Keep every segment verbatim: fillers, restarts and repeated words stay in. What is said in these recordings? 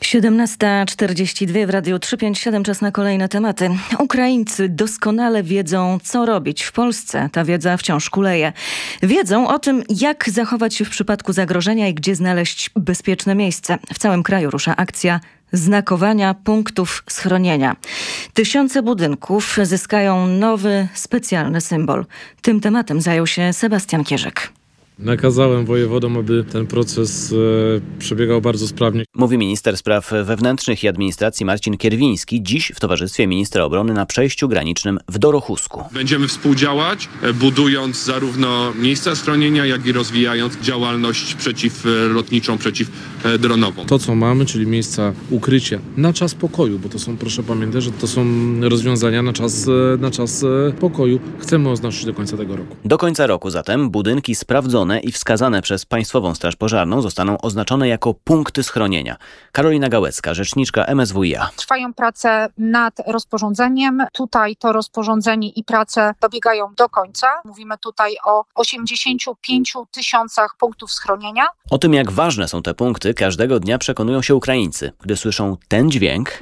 siedemnasta czterdzieści dwa w Radiu trzysta pięćdziesiąt siedem. Czas na kolejne tematy. Ukraińcy doskonale wiedzą, co robić w Polsce. Ta wiedza wciąż kuleje. Wiedzą o tym, jak zachować się w przypadku zagrożenia i gdzie znaleźć bezpieczne miejsce. W całym kraju rusza akcja znakowania punktów schronienia. Tysiące budynków zyskają nowy, specjalny symbol. Tym tematem zajął się Sebastian Kierzek. Nakazałem wojewodom, aby ten proces e, przebiegał bardzo sprawnie. Mówi minister spraw wewnętrznych i administracji Marcin Kierwiński dziś w towarzystwie ministra obrony na przejściu granicznym w Dorochusku. Będziemy współdziałać, budując zarówno miejsca schronienia, jak i rozwijając działalność przeciwlotniczą, przeciwdronową. To, co mamy, czyli miejsca ukrycia na czas pokoju, bo to są, proszę pamiętać, że to są rozwiązania na czas, na czas pokoju. Chcemy oznaczyć do końca tego roku. Do końca roku zatem budynki sprawdzone i wskazane przez Państwową Straż Pożarną zostaną oznaczone jako punkty schronienia. Karolina Gałecka, rzeczniczka M S W i A. Trwają prace nad rozporządzeniem. Tutaj to rozporządzenie i prace dobiegają do końca. Mówimy tutaj o osiemdziesięciu pięciu tysiącach punktów schronienia. O tym, jak ważne są te punkty, każdego dnia przekonują się Ukraińcy, gdy słyszą ten dźwięk.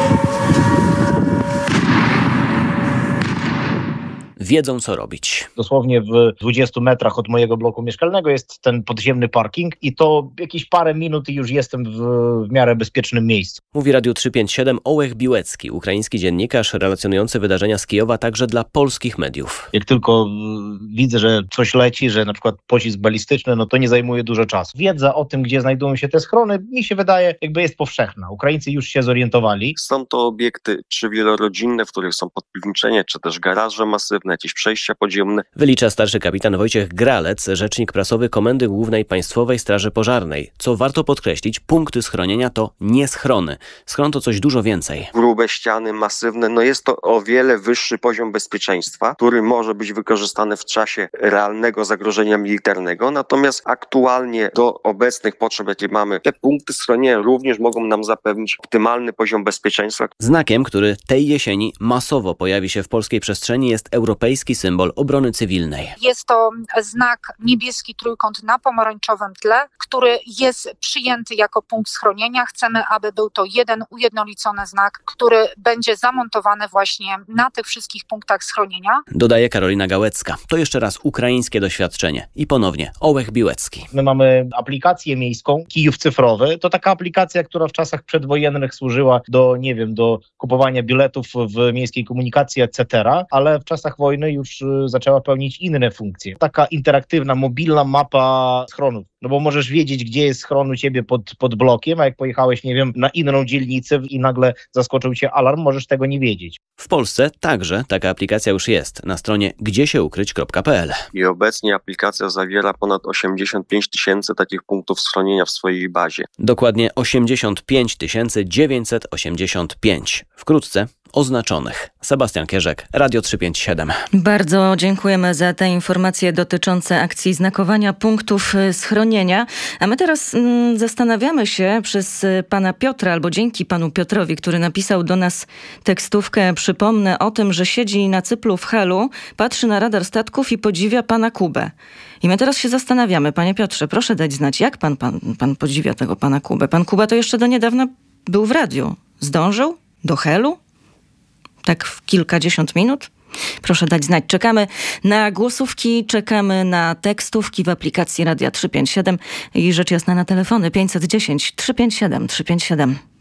Wiedzą, co robić. Dosłownie w dwudziestu metrach od mojego bloku mieszkalnego jest ten podziemny parking i to jakieś parę minut i już jestem w, w miarę bezpiecznym miejscu. Mówi Radiu trzysta pięćdziesiąt siedem Ołech Biłecki, ukraiński dziennikarz relacjonujący wydarzenia z Kijowa także dla polskich mediów. Jak tylko widzę, że coś leci, że na przykład pocisk balistyczny, no to nie zajmuje dużo czasu. Wiedza o tym, gdzie znajdują się te schrony, mi się wydaje, jakby jest powszechna. Ukraińcy już się zorientowali. Są to obiekty czy wielorodzinne, w których są podpiwniczenie, czy też garaże masywne, jakieś przejścia podziemne. Wylicza starszy kapitan Wojciech Gralec, rzecznik prasowy Komendy Głównej Państwowej Straży Pożarnej. Co warto podkreślić, punkty schronienia to nie schrony. Schron to coś dużo więcej. Grube ściany, masywne, no jest to o wiele wyższy poziom bezpieczeństwa, który może być wykorzystany w czasie realnego zagrożenia militarnego, natomiast aktualnie do obecnych potrzeb, jakie mamy, te punkty schronienia również mogą nam zapewnić optymalny poziom bezpieczeństwa. Znakiem, który tej jesieni masowo pojawi się w polskiej przestrzeni, jest europejski symbol obrony cywilnej. Jest to znak niebieski trójkąt na pomarańczowym tle, który jest przyjęty jako punkt schronienia. Chcemy, aby był to jeden ujednolicony znak, który będzie zamontowany właśnie na tych wszystkich punktach schronienia. Dodaje Karolina Gałecka. To jeszcze raz ukraińskie doświadczenie. I ponownie Ołech Biłecki. My mamy aplikację miejską, Kijów cyfrowy. To taka aplikacja, która w czasach przedwojennych służyła do, nie wiem, do kupowania biletów w miejskiej komunikacji, et cetera, ale w czasach wojny już zaczęła pełnić inne funkcje. Taka interaktywna, mobilna mapa schronów. No bo możesz wiedzieć, gdzie jest schron u ciebie pod, pod blokiem, a jak pojechałeś, nie wiem, na inną dzielnicę i nagle zaskoczył cię alarm, możesz tego nie wiedzieć. W Polsce także taka aplikacja już jest na stronie gdziesieukryć kropka p l. I obecnie aplikacja zawiera ponad osiemdziesiąt pięć tysięcy takich punktów schronienia w swojej bazie. Dokładnie osiemdziesiąt pięć tysięcy dziewięćset osiemdziesiąt pięć. Wkrótce oznaczonych. Sebastian Kierzek, Radio trzysta pięćdziesiąt siedem. Bardzo dziękujemy za te informacje dotyczące akcji znakowania punktów schronienia. A my teraz mm, zastanawiamy się przez pana Piotra, albo dzięki panu Piotrowi, który napisał do nas tekstówkę. Przypomnę o tym, że siedzi na cyplu w Helu, patrzy na radar statków i podziwia pana Kubę. I my teraz się zastanawiamy, panie Piotrze, proszę dać znać, jak pan, pan, pan podziwia tego pana Kubę. Pan Kuba to jeszcze do niedawna był w radiu. Zdążył do Helu? Tak w kilkadziesiąt minut? Proszę dać znać. Czekamy na głosówki, czekamy na tekstówki w aplikacji Radia trzysta pięćdziesiąt siedem i rzecz jasna na telefony pięćset dziesięć trzysta pięćdziesiąt siedem trzysta pięćdziesiąt siedem.